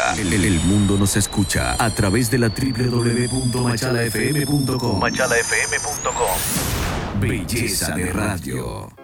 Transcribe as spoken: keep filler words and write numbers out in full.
escucha. El, el mundo nos escucha a través de la doble u doble u doble u punto machala f m punto com. machala f m punto com. Belleza de radio.